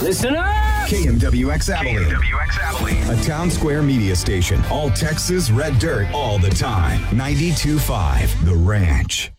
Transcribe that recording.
Listen up! KMWX Abilene. A town square media station. All Texas red dirt all the time. 92.5 The Ranch.